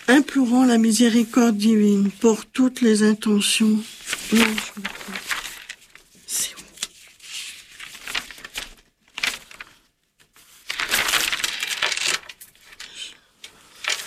implorant la miséricorde divine pour toutes les intentions. Non,